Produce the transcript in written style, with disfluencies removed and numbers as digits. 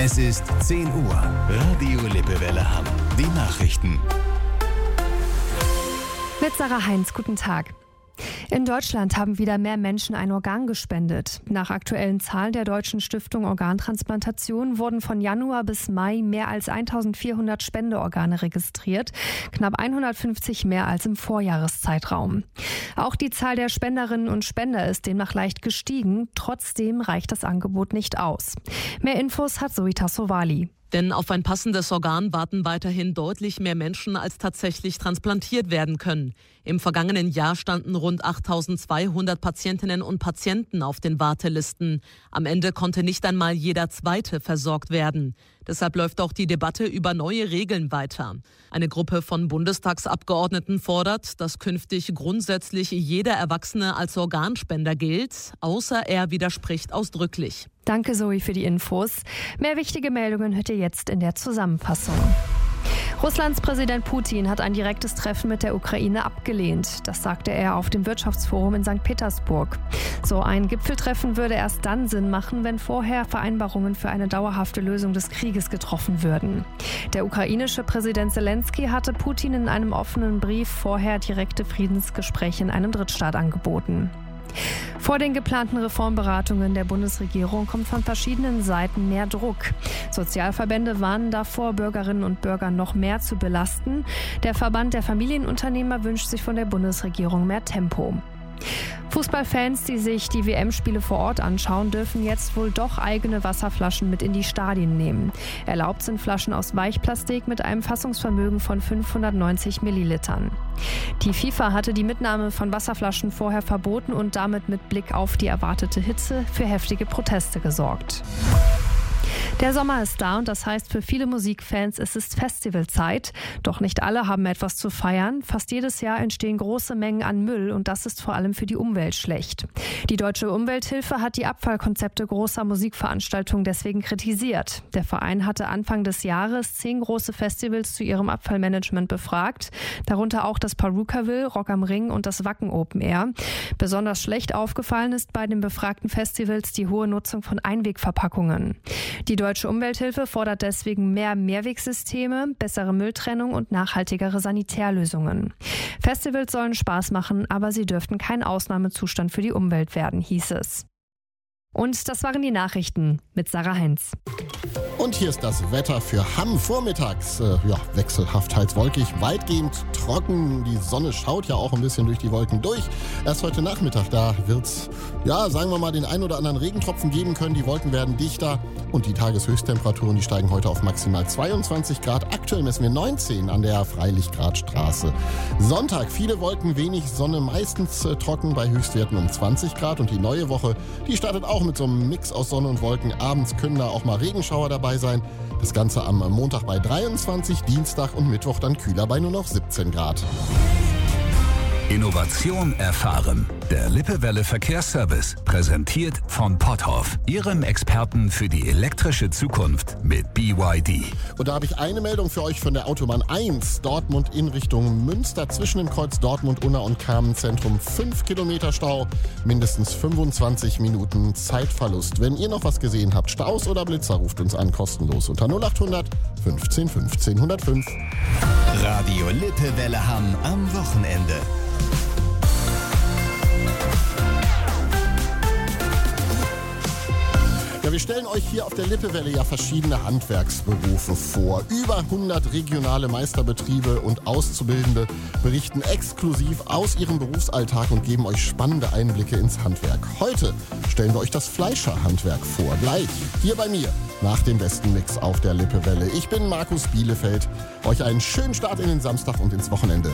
Es ist 10 Uhr. Radio Lippewelle Hamm. Die Nachrichten. Mit Sarah Heinz, guten Tag. In Deutschland haben wieder mehr Menschen ein Organ gespendet. Nach aktuellen Zahlen der Deutschen Stiftung Organtransplantation wurden von Januar bis Mai mehr als 1400 Spendeorgane registriert, knapp 150 mehr als im Vorjahreszeitraum. Auch die Zahl der Spenderinnen und Spender ist demnach leicht gestiegen. Trotzdem reicht das Angebot nicht aus. Mehr Infos hat Zoe Tassovali. Denn auf ein passendes Organ warten weiterhin deutlich mehr Menschen, als tatsächlich transplantiert werden können. Im vergangenen Jahr standen rund 8.200 Patientinnen und Patienten auf den Wartelisten. Am Ende konnte nicht einmal jeder Zweite versorgt werden. Deshalb läuft auch die Debatte über neue Regeln weiter. Eine Gruppe von Bundestagsabgeordneten fordert, dass künftig grundsätzlich jeder Erwachsene als Organspender gilt, außer er widerspricht ausdrücklich. Danke, Zoe, für die Infos. Mehr wichtige Meldungen hört ihr jetzt in der Zusammenfassung. Russlands Präsident Putin hat ein direktes Treffen mit der Ukraine abgelehnt. Das sagte er auf dem Wirtschaftsforum in St. Petersburg. So ein Gipfeltreffen würde erst dann Sinn machen, wenn vorher Vereinbarungen für eine dauerhafte Lösung des Krieges getroffen würden. Der ukrainische Präsident Zelensky hatte Putin in einem offenen Brief vorher direkte Friedensgespräche in einem Drittstaat angeboten. Vor den geplanten Reformberatungen der Bundesregierung kommt von verschiedenen Seiten mehr Druck. Sozialverbände warnen davor, Bürgerinnen und Bürger noch mehr zu belasten. Der Verband der Familienunternehmer wünscht sich von der Bundesregierung mehr Tempo. Fußballfans, die sich die WM-Spiele vor Ort anschauen, dürfen jetzt wohl doch eigene Wasserflaschen mit in die Stadien nehmen. Erlaubt sind Flaschen aus Weichplastik mit einem Fassungsvermögen von 590 Millilitern. Die FIFA hatte die Mitnahme von Wasserflaschen vorher verboten und damit mit Blick auf die erwartete Hitze für heftige Proteste gesorgt. Der Sommer ist da und das heißt für viele Musikfans, es ist Festivalzeit. Doch nicht alle haben etwas zu feiern. Fast jedes Jahr entstehen große Mengen an Müll und das ist vor allem für die Umwelt schlecht. Die Deutsche Umwelthilfe hat die Abfallkonzepte großer Musikveranstaltungen deswegen kritisiert. Der Verein hatte Anfang des Jahres 10 große Festivals zu ihrem Abfallmanagement befragt, darunter auch das Perukaville, Rock am Ring und das Wacken Open Air. Besonders schlecht aufgefallen ist bei den befragten Festivals die hohe Nutzung von Einwegverpackungen. Die Deutsche Umwelthilfe fordert deswegen mehr Mehrwegsysteme, bessere Mülltrennung und nachhaltigere Sanitärlösungen. Festivals sollen Spaß machen, aber sie dürften kein Ausnahmezustand für die Umwelt werden, hieß es. Und das waren die Nachrichten mit Sarah Heinz. Und hier ist das Wetter für Hamm vormittags. Wechselhaft teils wolkig, weitgehend trocken. Die Sonne schaut ja auch ein bisschen durch die Wolken durch. Erst heute Nachmittag, da wird's, sagen wir mal, den ein oder anderen Regentropfen geben können. Die Wolken werden dichter und die Tageshöchsttemperaturen, die steigen heute auf maximal 22 Grad. Aktuell messen wir 19 an der Freilichtgradstraße. Sonntag, viele Wolken, wenig Sonne, meistens trocken bei Höchstwerten um 20 Grad. Und die neue Woche, die startet auch mit so einem Mix aus Sonne und Wolken. Abends können da auch mal Regenschauer dabei sein. Das Ganze am Montag bei 23, Dienstag und Mittwoch dann kühler bei nur noch 17 Grad. Innovation erfahren. Der Lippewelle Verkehrsservice, präsentiert von Potthoff, Ihrem Experten für die elektrische Zukunft mit BYD. Und da habe ich eine Meldung für euch von der Autobahn 1, Dortmund in Richtung Münster, zwischen dem Kreuz Dortmund, Unna und Kamenz-Zentrum 5 Kilometer Stau, mindestens 25 Minuten Zeitverlust. Wenn ihr noch was gesehen habt, Staus oder Blitzer, ruft uns an, kostenlos unter 0800 15 15 105. Radio Lippewelle Hamm am Wochenende. Ja, wir stellen euch hier auf der Lippewelle ja verschiedene Handwerksberufe vor. Über 100 regionale Meisterbetriebe und Auszubildende berichten exklusiv aus ihrem Berufsalltag und geben euch spannende Einblicke ins Handwerk. Heute stellen wir euch das Fleischerhandwerk vor. Gleich hier bei mir nach dem besten Mix auf der Lippewelle. Ich bin Markus Bielefeld. Euch einen schönen Start in den Samstag und ins Wochenende.